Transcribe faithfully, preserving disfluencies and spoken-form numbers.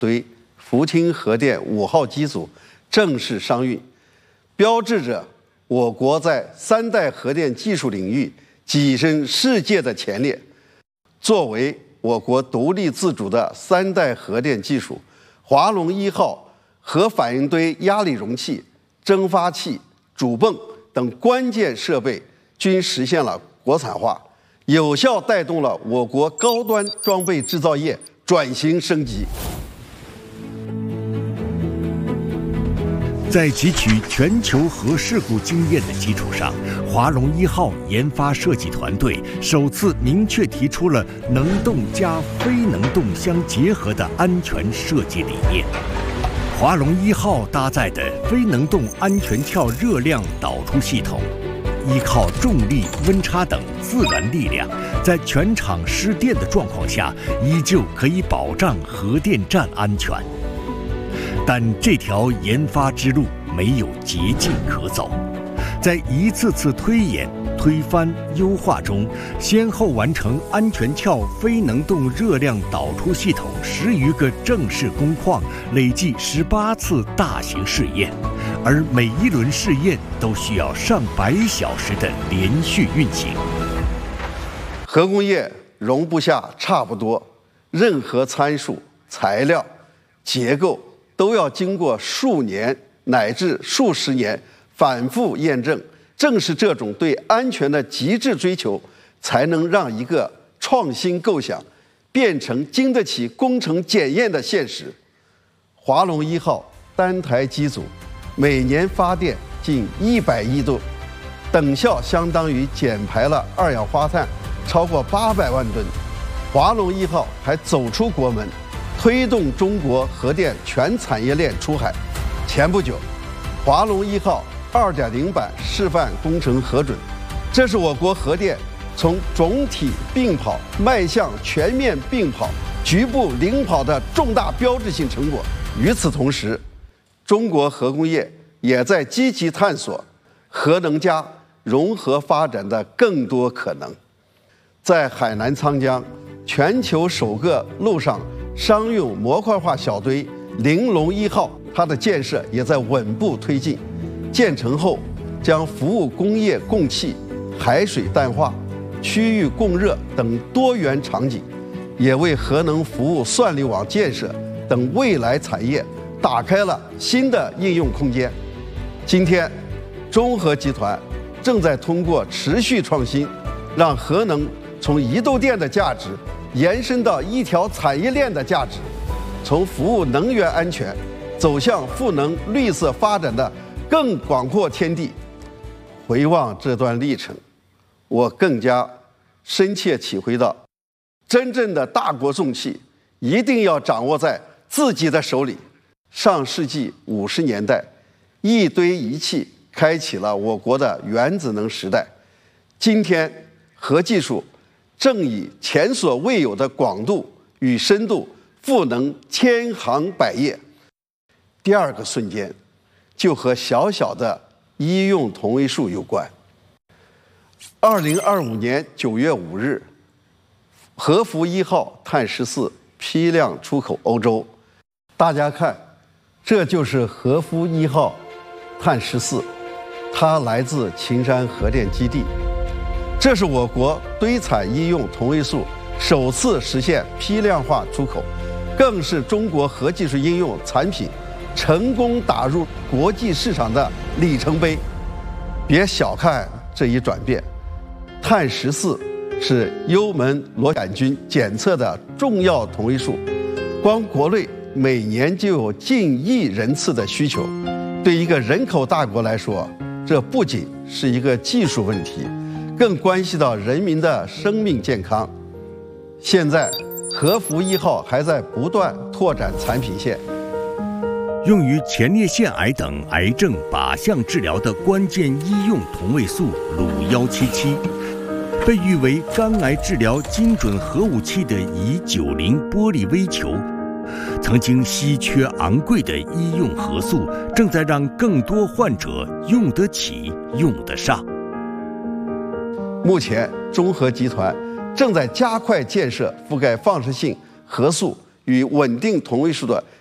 对福清核电五号机组正式商运，标志着我国在三代核电技术领域跻身世界的前列。作为我国独立自主的三代核电技术，华龙一号核反应堆压力容器、蒸发器、主泵等关键设备均实现了国产化，有效带动了我国高端装备制造业转型升级。 在汲取全球核事故经验的基础上，华龙一号研发设计团队首次明确提出了能动加非能动相结合的安全设计理念。华龙一号搭载的非能动安全跳热量导出系统，依靠重力、温差等自然力量，在全场失电的状况下，依旧可以保障核电站安全。但这条研发之路没有捷径可走，在一次次推演、推翻、优化中，先后完成安全跳非能动热量导出系统十余个正式工况，累计十八次大型试验，而每一轮试验都需要上百小时的连续运行。 核工业容不下差不多，任何参数、材料、结构都要经过数年乃至数十年反复验证，正是这种对安全的极致追求，才能让一个创新构想变成经得起工程检验的现实。华龙一号单台机组每年发电近一百亿度，等效相当于减排了二氧化碳超过八百万吨。华龙一号还走出国门，推动中国核电全产业链出海。前不久，华龙一号 二点零 版示范工程核准，这是我国核电从总体并跑迈向全面并跑、局部领跑的重大标志性成果。与此同时，中国核工业也在积极探索核能加融合发展的更多可能。在海南沧江，全球首个陆上商用模块化小堆玲珑一号，它的建设也在稳步推进。建成后，将服务工业供气、海水淡化、区域供热等多元场景，也为核能服务算力网建设等未来产业打开了新的应用空间。今天，中核集团正在通过持续创新，让核能从一度电的价值延伸到一条产业链的价值，从服务能源安全走向赋能绿色发展的更广阔天地。回望这段历程，我更加深切体会到，真正的大国重器一定要掌握在自己的手里。上世纪五十年代，一堆仪器开启了我国的原子能时代。今天，核技术正以前所未有的广度与深度赋能千行百业。第二个瞬间，就和小小的医用同位素有关。二零二五年九月五日，核福一号碳十四批量出口欧洲。大家看，这就是核福一号碳十四，它来自秦山核电基地。这是我国堆产医用同位素首次实现批量化出口，更是中国核技术应用产品成功打入国际市场的里程碑。别小看这一转变，碳十四是幽门螺杆菌检测的重要同位素，光国内每年就有近亿人次的需求。对一个人口大国来说，这不仅是一个技术问题，更关系到人民的生命健康。现在，核福一号还在不断拓展产品线。 用于前列腺癌等癌症靶向治疗的关键医用同位素鲁一七七，被誉为肝癌治疗精准核武器的乙九零玻璃微球，曾经稀缺昂贵的医用核素，正在让更多患者用得起、用得上。 目前，中核集团正在加快建设覆盖放射性、核素与稳定同位素的